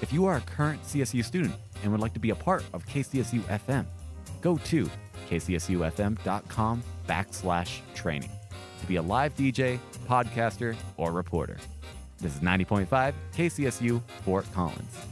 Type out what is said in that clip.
If you are a current CSU student and would like to be a part of KCSU FM, go to kcsufm.com/training to be a live DJ, podcaster, or reporter. This is 90.5 KCSU Fort Collins.